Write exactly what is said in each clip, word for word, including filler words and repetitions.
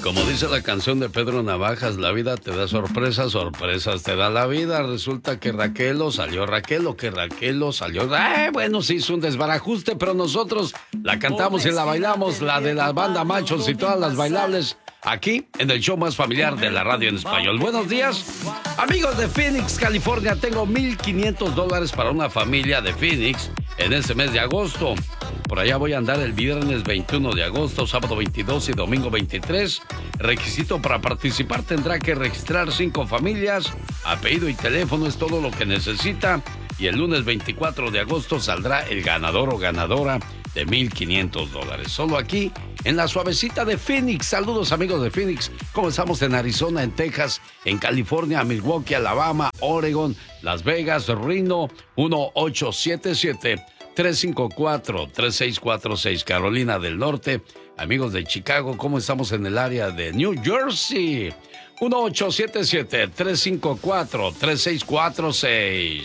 Como dice la canción de Pedro Navajas, la vida te da sorpresas, sorpresas te da la vida. Resulta que Raquelo salió Raquelo, que Raquelo salió... ¡Ay, bueno, se hizo un desbarajuste, pero nosotros la cantamos y la bailamos, la de la banda Machos y todas las bailables, aquí en el show más familiar de la radio en español. Buenos días, amigos de Phoenix, California. Tengo mil quinientos dólares para una familia de Phoenix en este mes de agosto. Por allá voy a andar el viernes veintiuno de agosto, sábado veintidós y domingo veintitrés. Requisito para participar: tendrá que registrar cinco familias, apellido y teléfono es todo lo que necesita. Y el lunes veinticuatro de agosto saldrá el ganador o ganadora de mil quinientos dólares. Solo aquí, en la suavecita de Phoenix. Saludos, amigos de Phoenix. ¿Cómo estamos en Arizona, en Texas, en California, Milwaukee, Alabama, Oregon, Las Vegas, Reno? uno ocho siete siete, tres cinco cuatro, tres seis cuatro seis. Carolina del Norte. Amigos de Chicago, ¿cómo estamos en el área de New Jersey? uno ocho siete siete, tres cinco cuatro, tres seis cuatro seis.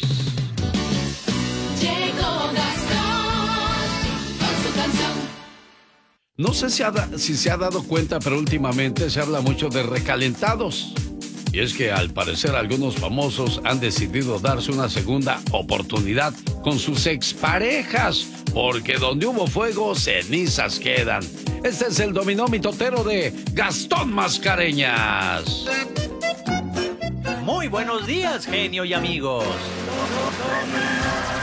No sé si, ha, si se ha dado cuenta, pero últimamente se habla mucho de recalentados. Y es que al parecer algunos famosos han decidido darse una segunda oportunidad con sus exparejas, porque donde hubo fuego, cenizas quedan. Este es el dominó mitotero de Gastón Mascareñas. Muy buenos días, genio y amigos.